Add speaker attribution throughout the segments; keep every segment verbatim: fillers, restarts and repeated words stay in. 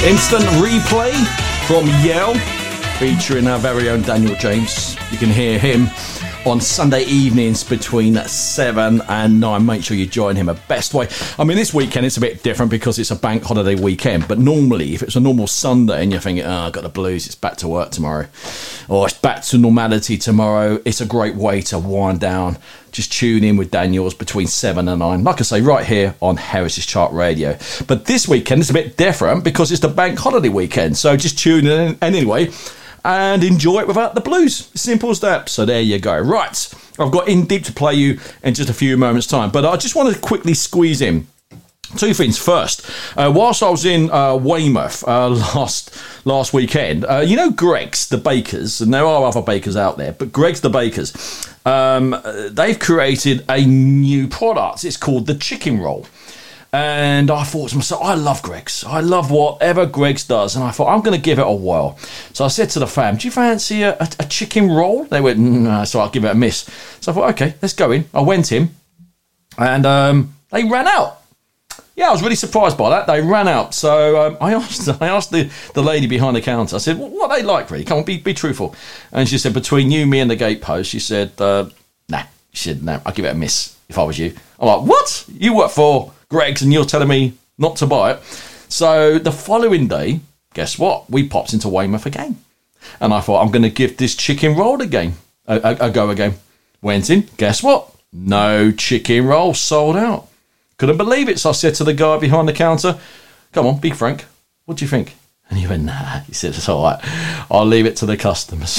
Speaker 1: Instant replay from Yell, featuring our very own Daniel James. You can hear him on Sunday evenings between seven and nine. Make sure you join him at Best Way. I mean, this weekend it's a bit different because it's a bank holiday weekend, but normally if it's a normal Sunday and you're thinking, oh, I've got the blues, it's back to work tomorrow, or it's back to normality tomorrow, it's a great way to wind down. Just tune in with Daniels between seven and nine, like I say, right here on Heritage Chart Radio. But this weekend is a bit different because it's the bank holiday weekend, so just tune in anyway and enjoy it without the blues. Simple as that. So there you go. Right, I've got In Deep to play you in just a few moments' time, but I just want to quickly squeeze in two things. First, uh, whilst I was in uh, Weymouth uh, last last weekend, uh, you know Greggs, the bakers, and there are other bakers out there, but Greggs, the bakers, um, they've created a new product. It's called the chicken roll. And I thought to myself, I love Greggs. I love whatever Greggs does. And I thought, I'm going to give it a whirl. So I said to the fam, do you fancy a, a, a chicken roll? They went, no, so I'll give it a miss. So I thought, okay, let's go in. I went in and um, they ran out. Yeah, I was really surprised by that. They ran out. So um, I asked I asked the, the lady behind the counter, I said, well, what are they like, really? Come on, be, be truthful. And she said, between you, me and the gatepost, she said, uh, nah. She said, no, I'll give it a miss if I was you. I'm like, what? You work for Greggs and you're telling me not to buy it? So the following day, guess what? We popped into Weymouth again. And I thought, I'm going to give this chicken roll again, a, a, a go again. Went in, guess what? No chicken roll, sold out. Couldn't believe it. So I said to the guy behind the counter, come on, be frank. What do you think? And he went, nah. He said, it's all right. I'll leave it to the customers.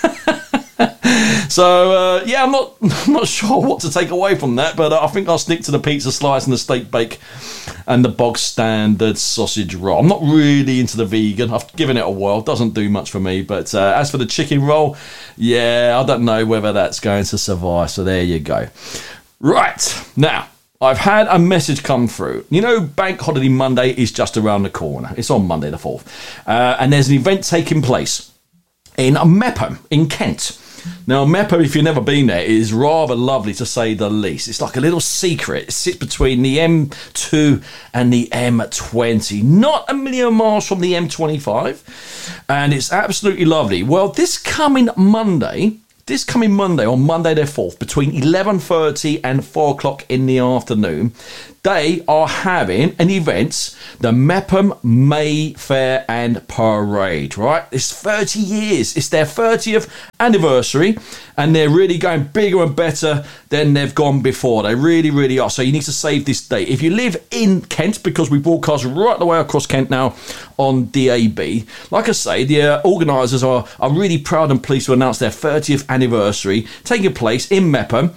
Speaker 1: So, uh, yeah, I'm not I'm not sure what to take away from that, but I think I'll stick to the pizza slice and the steak bake and the bog standard sausage roll. I'm not really into the vegan. I've given it a whirl. Doesn't do much for me. But uh, as for the chicken roll, yeah, I don't know whether that's going to survive. So there you go. Right. Now, I've had a message come through. You know, Bank Holiday Monday is just around the corner. It's on Monday the fourth. Uh, and there's an event taking place in Mepham in Kent. Now, Mepham, if you've never been there, is rather lovely to say the least. It's like a little secret. It sits between the M two and the M twenty. Not a million miles from the M twenty-five. And it's absolutely lovely. Well, this coming Monday... This coming Monday, on Monday the fourth, between eleven thirty and four o'clock in the afternoon, they are having an event, the Mepham Mayfair and Parade, right? It's thirty years. It's their thirtieth anniversary, and they're really going bigger and better than they've gone before. They really, really are. So you need to save this date. If you live in Kent, because we broadcast right the way across Kent now on D A B, like I say, the uh, organisers are, are really proud and pleased to announce their thirtieth anniversary taking place in Mepham.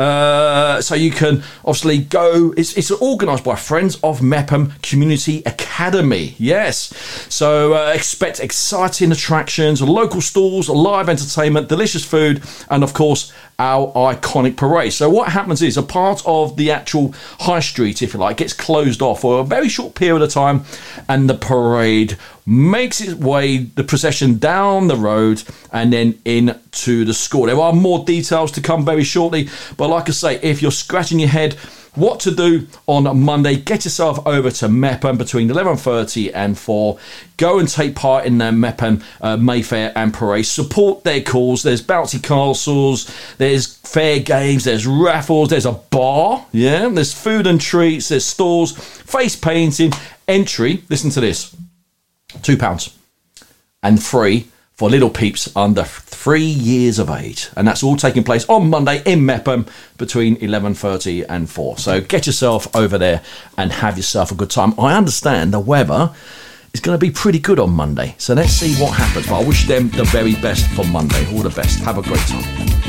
Speaker 1: Uh, so you can obviously go, it's, it's organised by Friends of Mepham Community Academy. Yes. So uh, expect exciting attractions, local stalls, live entertainment, delicious food, and of course, our iconic parade. So what happens is a part of the actual high street, if you like, gets closed off for a very short period of time, and the parade makes its way, the procession down the road and then into the school. There are more details to come very shortly, but like I say, if you're scratching your head what to do on Monday, get yourself over to Mepham between eleven thirty and four. Go and take part in the Mepham uh, Mayfair and Parade. Support their cause. There's bouncy castles, there's fair games, there's raffles, there's a bar, yeah, there's food and treats, there's stores, face painting, entry, listen to this, two pounds and free for little peeps under three years of age. And that's all taking place on Monday in Mepham between eleven thirty and four. So get yourself over there and have yourself a good time. I understand the weather is going to be pretty good on Monday. So let's see what happens. But I wish them the very best for Monday. All the best. Have a great time.